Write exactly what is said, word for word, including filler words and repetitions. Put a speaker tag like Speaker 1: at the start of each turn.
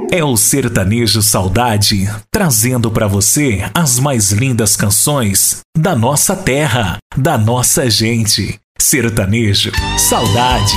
Speaker 1: É o Sertanejo Saudade, trazendo para você as mais lindas canções da nossa terra, da nossa gente. Sertanejo Saudade.